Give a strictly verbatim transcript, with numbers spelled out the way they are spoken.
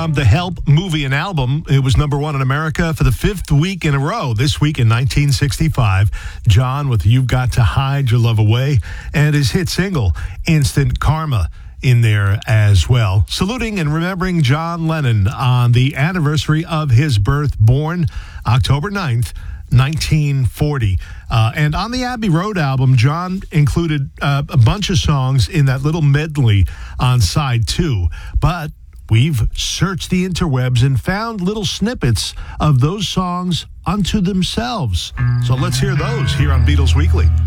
from the Help movie and album. It was number one in America for the fifth week in a row. This week in nineteen sixty-five, John with You've Got to Hide Your Love Away, and his hit single, Instant Karma, in there as well. Saluting and remembering John Lennon on the anniversary of his birth, born October ninth, nineteen forty. Uh, and on the Abbey Road album, John included uh, a bunch of songs in that little medley on side two. But we've searched the interwebs and found little snippets of those songs unto themselves. So let's hear those here on Beatles Weekly.